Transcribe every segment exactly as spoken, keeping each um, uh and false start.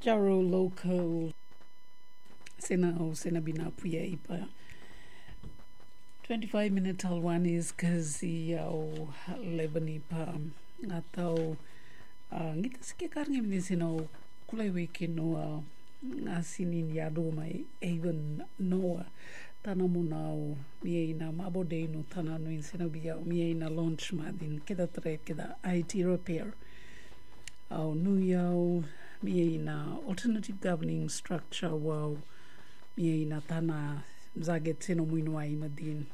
Jaro local sena o sena bina puya ipa twenty-five minute one is kazi au eleven ipa atau uh, ngita sike karnge mni sena o kulai wiki noa ngasinin yado mai even noa tana muna o mie ina mabode no tana no insena bia mie ina launch madin keda tre keda I T repair au nuyau mie ina alternative governing structure wau mie ina tana zage teno muino ai madin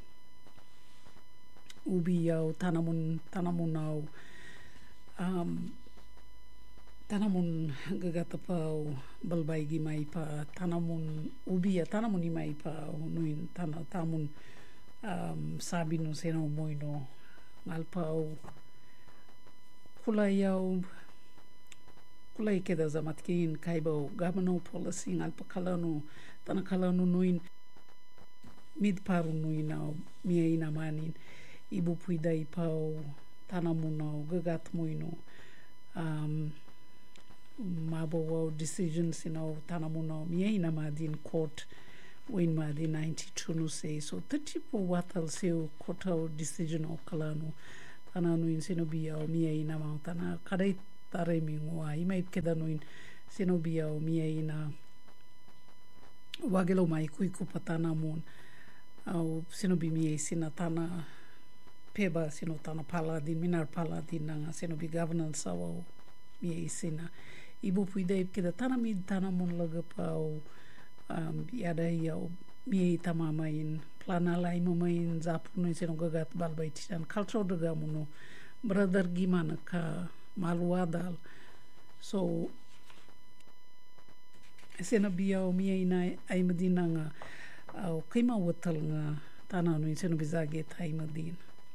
ubi au tana mun tana mun au um, tana mun gagata pau balbaigi mai pa tana mun ubi tana mun mai pa nuin tana tamun um, sabino seno muino ngalpau kulai au kulai keda zamatkin kaibau governor policy ngalpa kalano tana kalano nuin mid paru nuin au mia ina manin ibu puidai pau tana munau gagat muino um, mabo au decisions in au tana munau mia ina madin court win madin ninety-two no say so thirty po watal seu court au decision au kalano tana nuin sino bia au mia ina mau tana kadai tare mingoa imai keda nuin sino bia au mia ina wagelo mai kuiku patana mun au sino bi mia sina tana peba sino tana paladin minar paladin nanga sino bi governance au mia sina ibu puidai keda tana mid tana mun laga pau um, yada iau mia tamama in planala imama in zapuno sino gagat balbai tisan cultural daga muno brother gimana ka maluadal so sena biau mia ina ai madina nga au kaima watal nga tana no seno bizage tai madina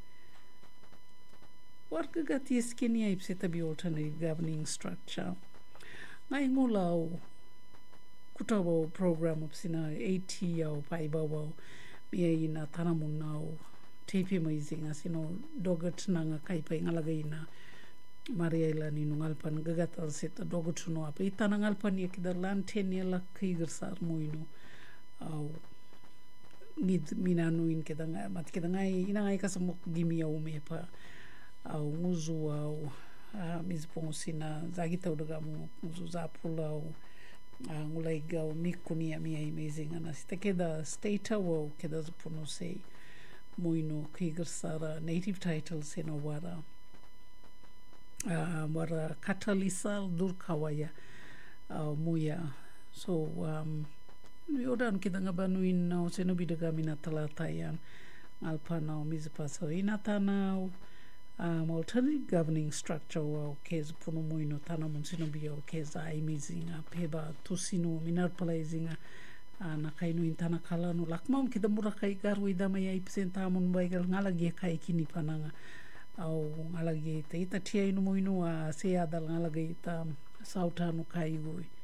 warga gati skini ai pseta bi alternative governing structure ngai ngulau kutawo program opsina eighty au paibawa mia ina tana munau tepe maizinga sino dogat nanga kaipai ngalaga ina Maria ila ni nungalpan gagatal seta dogot no apa itana ngalpan ya kida lan ten ya la kigersar muino au mid minanu in kida ngai mat kida ngai ina ngai kasamok gimi au mepa au nguzu au uh, mizpongosina zagita udaga mu nguzu zapula au uh, ngulai gau mikuni mia amazing ana sita kida state au kida zupuno sei muino kigersara native titles ina wara Uh, wara katalisal durkawaya uh, muya so um yodan kita ngabanuin na seno bidaga mina talatayan alpana mizpa so inatana um alternative governing structure wa kes puno muino tana mun sino bio kes ai mizinga peba tusino minar palaizinga uh, na kainu intana kalano lakmam kita murakai garu idama ya ipsenta mun baigal ngalagi kai kini pananga au ngalagi te ita tia inu moinu a se adal ngalagi ta sautanu kai goi